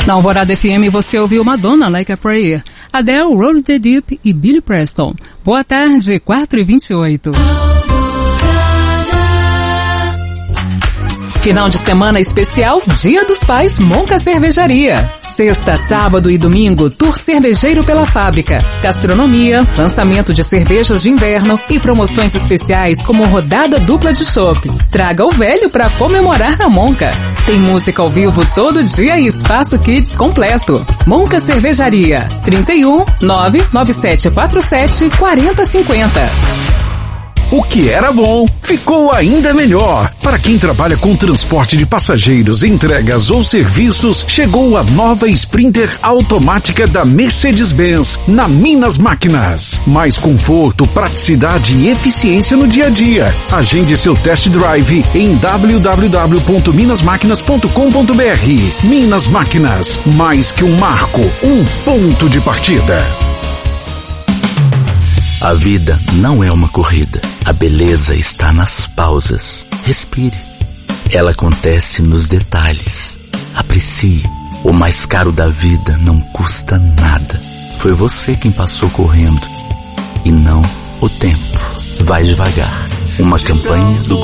Na Alvorada FM você ouviu Madonna, Like a Prayer, Adele, Roll the Deep e Billy Preston. Boa tarde, 4h28. Final de semana especial Dia dos Pais Monca Cervejaria. Sexta, sábado e domingo, tour cervejeiro pela fábrica, gastronomia, lançamento de cervejas de inverno e promoções especiais como rodada dupla de chopp. Traga o velho para comemorar na Monca. Tem música ao vivo todo dia e espaço kids completo. Monca Cervejaria, 31 99747 4050. O que era bom, ficou ainda melhor. Para quem trabalha com transporte de passageiros, entregas ou serviços, chegou a nova Sprinter automática da Mercedes-Benz na Minas Máquinas. Mais conforto, praticidade e eficiência no dia a dia. Agende seu test drive em www.minasmaquinas.com.br. Minas Máquinas, mais que um marco, um ponto de partida. A vida não é uma corrida. A beleza está nas pausas. Respire. Ela acontece nos detalhes. Aprecie. O mais caro da vida não custa nada. Foi você quem passou correndo e não o tempo. Vai devagar. Uma campanha do